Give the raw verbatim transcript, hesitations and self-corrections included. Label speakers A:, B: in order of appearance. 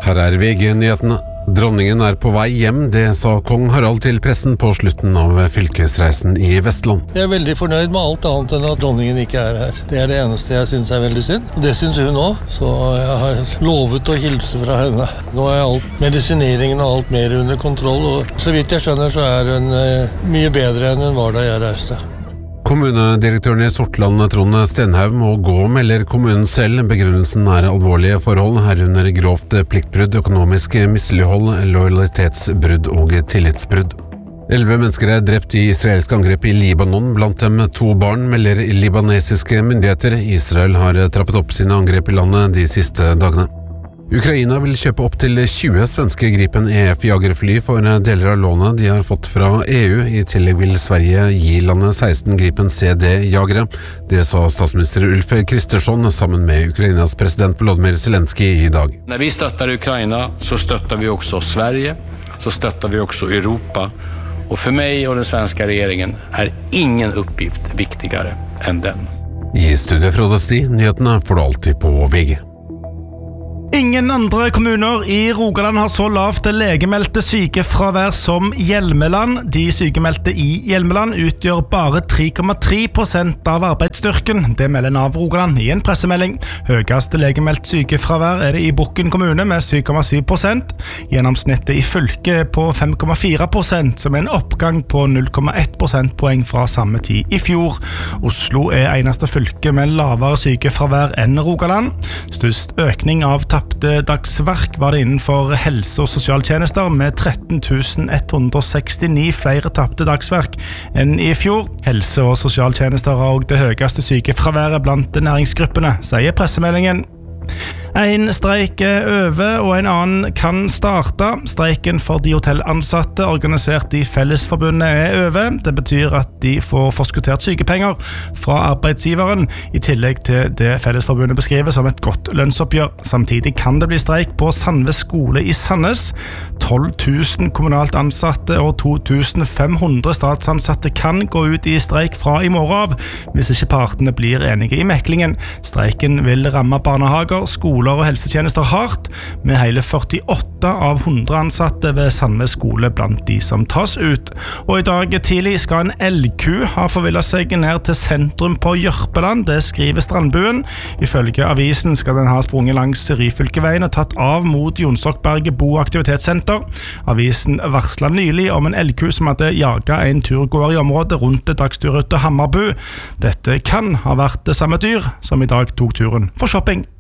A: Her er V G-nyhetene. Dronningen er på vei hjem, det sa kong Harald til pressen på slutten av fylkesreisen i Vestland.
B: Jeg er veldig fornøyd med alt annet enn at dronningen ikke er her. Det er det eneste jeg synes er veldig synd. Det synes hun også, så jeg har lovet å hilse fra henne. Nå er alt, medisineringen og alt mer under kontroll, og så vidt jeg skjønner så er hun eh, mye bedre enn hun var da jeg reiste.
A: Kommunedirektøren i Sortland, Trond Stenhaug, må gå, melder kommunen selv. Begrunnelsen er alvorlige forhold, herunder grovt pliktbrudd, økonomisk mislighold, lojalitetsbrudd og tillitsbrudd. Elleve mennesker er drept i israelsk angrep i Libanon, blant dem to barn, melder libanesiske myndigheter. Israel har trappet opp sine angrep i landet de siste dagene. Ukraina vil kjøpe opp til tjue svenske Gripen E F-jagerfly for deler av lånet de har fått fra E U. I tillegg vil Sverige gi landet seksten Gripen C D-jagere. Det sa statsminister Ulf Kristersson sammen med Ukrainas president Volodymyr Zelensky i dag.
C: Når vi støtter Ukraina så støtter vi også Sverige, så støtter vi også Europa. Og for meg og den svenske regjeringen er ingen oppgift viktigere enn den.
A: I studiet Frode Sti, nyhetene får du alltid på V G.
D: Ingen andre kommuner i Rogaland har så lavt legemeldte sykefravær som Hjelmeland. De sykemeldte i Hjelmeland utgjør bare tre komma tre prosent av arbeidsstyrken. Det melder Nav Rogaland i en pressemelding. Høyest legemeldt sykefravær er det i Bukken kommune med syv komma syv prosent. Gjennomsnittet i fylket på fem komma fire prosent, som er en oppgang på null komma ett prosentpoeng fra samme tid i fjor. Oslo er eneste fylke med lavere sykefravær enn Rogaland. Størst økning av tappede dagsverk var det innenfor helse- og sosialtjenester med tretten tusen ett hundre sekstini flere tappede dagsverk enn i fjor. Helse- og sosialtjenester har også det høyeste sykefraværet blant næringsgruppene, sier pressemeldingen. En streik er over, og en annen kan starte. Streiken for de hotellansatte organisert i Fellesforbundet er over. Det betyr at de får forskuttert sykepenger fra arbeidsgiveren, i tillegg til det Fellesforbundet beskriver som et godt lønnsoppgjør. Samtidig kan det bli streik på Sandve skole i Sandnes. tolv tusen kommunalt ansatte og to tusen fem hundre statsansatte kan gå ut i streik fra i morgen av, hvis ikke partene blir enige i meklingen. Streiken vil ramme barnehager, skoler og helsetjenester hardt, med hele førtiåtte av hundre ansatte ved Sandve skole blant de som tas ut. Og i dag tidlig skal en elgku ha forvillet seg ned til sentrum på Jørpeland, det skriver Strandbuen. Ifølge avisen skal den ha sprunget langs Ryfylkeveien og tatt av mot Jonsokberget bo- og aktivitetssenter. Avisen varslet nylig om en elgku som hadde jaget en turgåer i området rundt dagsturruta Hammarbu. Dette kan ha vært det samme dyr som i dag tok turen for shopping.